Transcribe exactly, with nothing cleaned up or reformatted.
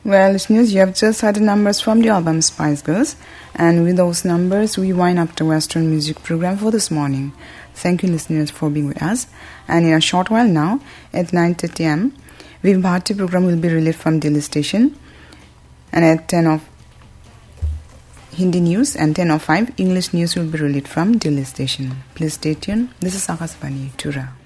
Well, listeners, you have just heard the numbers from the album Spice Girls, and with those numbers, we wind up the Western music program for this morning. Thank you, listeners, for being with us. And in a short while now, at nine thirty a.m., Viv Bharati program will be relayed from Delhi station, and at ten of Hindi news and ten oh five English news will be relayed from Delhi station. Please stay tuned. This is Akashvani, Tura.